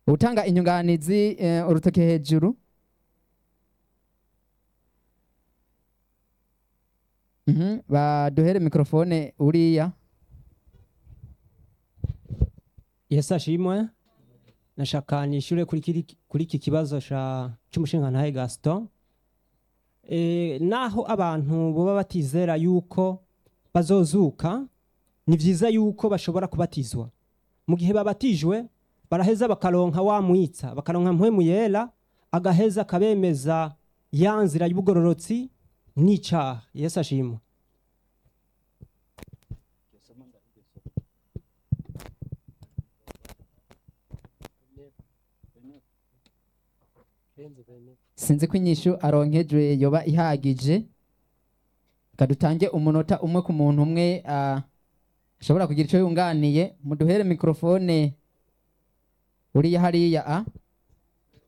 utanga inyunganizi urutoke hejuru. Baduhere mikrofone uriya. Yesu ashimwe. Nashaka nishure kuri iki kibazo cy'umushingantahe Gaston. Naho abantu boba batizera yuko bazozuka, ni vyiza yuko bashobora kubatizwa. Mu gihe babatijwe baraheza bakaronka wa mwitsa, bakaronka mpwemu yera, agaheza kabemeza ya nzira y'ubugororotsi n'icaha. Yesu ashimwe. Sinzi ko inyishu aronkejwe yoba ihagije. Kadutange umunota umwe ku muntu umwe ashobora kugira icyo yunganiye. Muduhere mikrofone uriya hariya.